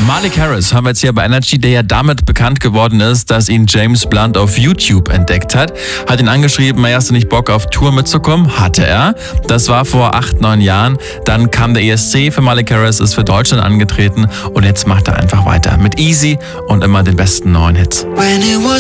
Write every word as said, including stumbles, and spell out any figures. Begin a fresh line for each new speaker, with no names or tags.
Malik Harris haben wir jetzt hier bei Energy, der ja damit bekannt geworden ist, dass ihn James Blunt auf YouTube entdeckt hat. Hat ihn angeschrieben, hey, hast du nicht Bock auf Tour mitzukommen? Hatte er. Das war vor acht, neun Jahren. Dann kam der E S C für Malik Harris, ist für Deutschland angetreten und jetzt macht er einfach weiter mit Easy und immer den besten neuen Hits.